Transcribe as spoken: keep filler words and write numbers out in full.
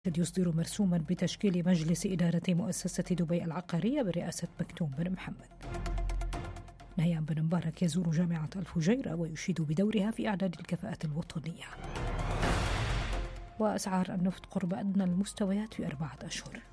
يصدر مرسوما بتشكيل مجلس إدارة مؤسسة دبي العقارية برئاسة مكتوم بن محمد. نهيان بن مبارك يزور جامعة الفجيرة ويشيد بدورها في إعداد الكفاءات الوطنية. وأسعار النفط قرب أدنى المستويات في أربعة أشهر.